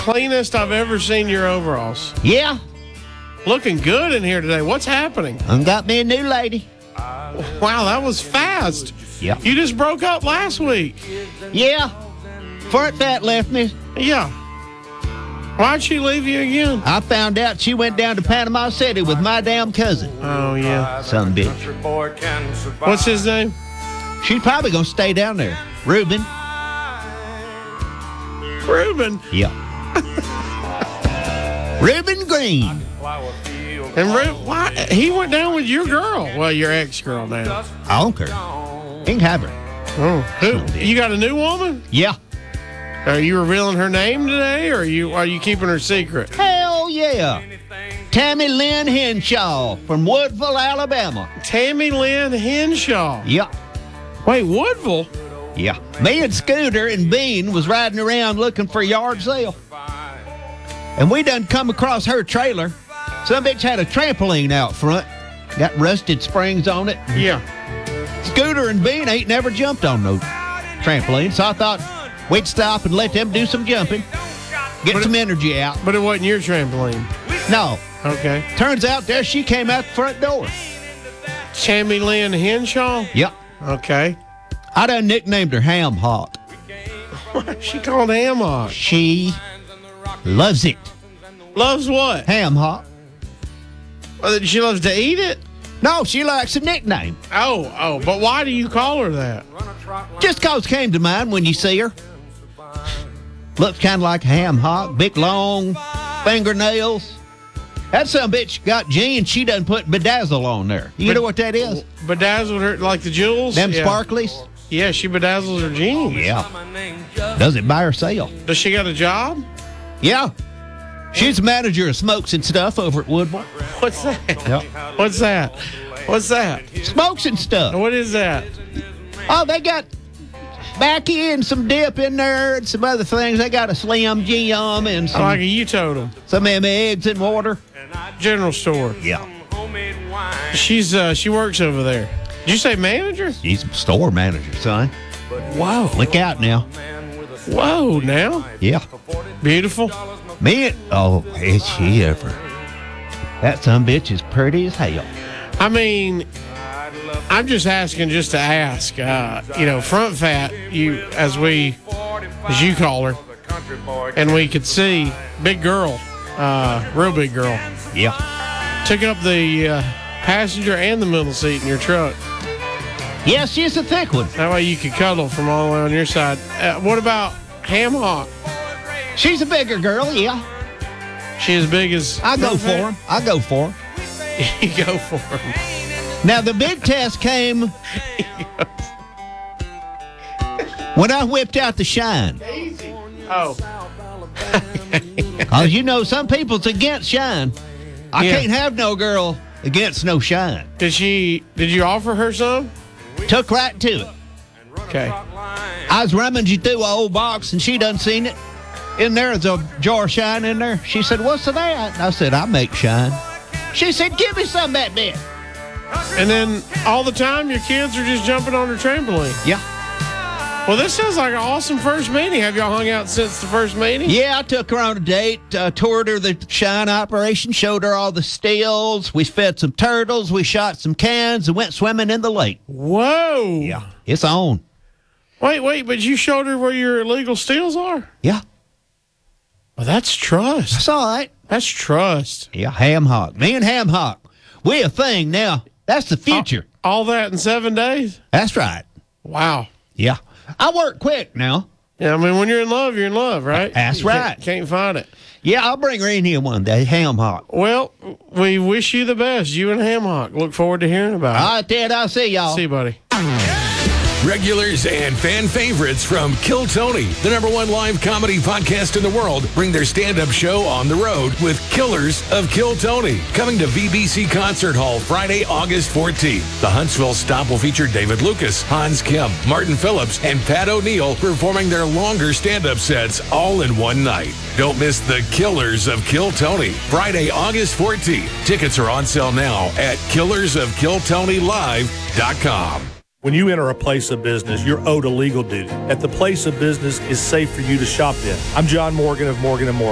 cleanest I've ever seen your overalls. Yeah, Looking good in here today. What's happening? I got me a new lady. Wow, that was fast. Yeah. You just broke up last week. Yeah, Front Fat left me. Yeah. Why'd she leave you again? I found out she went down to Panama City with my damn cousin. Oh, yeah. Son of a bitch. What's his name? She's probably going to stay down there. Reuben. Reuben. Yeah. Reuben Green. And why? He went down with your girl. Well, your ex-girl now. I don't care. He can have her. Oh, who? You got a new woman? Yeah. Are you revealing her name today, or are you keeping her secret? Hell yeah. Tammy Lynn Henshaw from Woodville, Alabama. Tammy Lynn Henshaw. Yeah. Wait, Woodville? Yeah. Me and Scooter and Bean was riding around looking for a yard sale. And we done come across her trailer. Some bitch had a trampoline out front. Got rusted springs on it. Yeah. Scooter and Bean ain't never jumped on no trampoline, so I thought we'd stop and let them do some jumping. Get some energy out. But it wasn't your trampoline. No. Okay. Turns out there she came out the front door. Tammy Lynn Henshaw? Yep. Okay. I done nicknamed her Ham Hawk. She called Ham Hawk. She loves it. Loves what? Ham Hawk. She loves to eat it? No, she likes a nickname. Oh, but why do you call her that? Just cause came to mind when you see her. Looks kind of like a ham hock, big long fingernails. That son of a bitch got jeans, she done put bedazzle on there. You know what that is? Bedazzled her, like the jewels? Them Yeah. sparklies? Yeah, she bedazzles her jeans. Yeah. Does it by herself. Does she got a job? Yeah. She's manager of Smokes and Stuff over at Woodville. What's that? Yep. What's that? What's that? Smokes and Stuff. What is that? Oh, they got backy and some dip in there and some other things. They got a Slim Jim and some, Like a you totem. some eggs and water. General store. Yeah. She works over there. Did you say manager? She's a store manager, son. Wow. Look out now. Whoa, now? Yeah. Beautiful. Is she ever? That son bitch is pretty as hell. I mean, I'm just asking just to ask. Front Fat, as you call her, and we could see big girl, real big girl. Yeah. Took up the passenger and the middle seat in your truck. Yeah, she's a thick one. That way you could cuddle from all the way on your side. What about Ham Hawk? She's a bigger girl, yeah. She as big as... I go for him. I go for him. You go for him. Now, the big test came when I whipped out the Shine. Oh. Because, some people's against Shine. I Yeah. can't have no girl against no Shine. Did you offer her some? Took right to it. Okay. I was rummaging through an old box, and she done seen it. In there's a jar of Shine in there. She said, "What's that?" And I said, "I make Shine." She said, "Give me some of that bit." And then all the time your kids are just jumping on her trampoline. Yeah. Well, this sounds like an awesome first meeting. Have y'all hung out since the first meeting? Yeah, I took her on a date, toured her the Shine operation, showed her all the stills. We fed some turtles, we shot some cans, and went swimming in the lake. Whoa. Yeah. It's on. Wait, but you showed her where your illegal stills are? Yeah. Well, that's trust. That's all right. That's trust. Yeah, Ham Hock. Me and Ham Hock. We a thing now. That's the future. All that in 7 days? That's right. Wow. Yeah. I work quick now. Yeah, I mean, when you're in love, right? That's You right. Can't find it. Yeah, I'll bring her in here one day, Ham Hock. Well, we wish you the best, you and Ham Hock. Look forward to hearing about it. All right, Ted, I'll see y'all. See you, buddy. Regulars and fan favorites from Kill Tony, the #1 live comedy podcast in the world, bring their stand-up show on the road with Killers of Kill Tony. Coming to VBC Concert Hall Friday, August 14th. The Huntsville stop will feature David Lucas, Hans Kim, Martin Phillips, and Pat O'Neill performing their longer stand-up sets all in one night. Don't miss the Killers of Kill Tony. Friday, August 14th. Tickets are on sale now at killersofkilltonylive.com. When you enter a place of business, you're owed a legal duty. At the place of business is safe for you to shop in. I'm John Morgan of Morgan & Morgan.